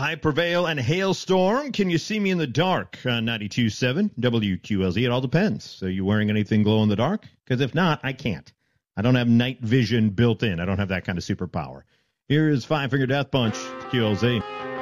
high prevail and hailstorm. Can you see me in the dark on 92.7 WQLZ? It all depends. Are you wearing anything glow in the dark? Because if not, I can't. I don't have night vision built in. I don't have that kind of superpower. Here is Five Finger Death Punch, QLZ.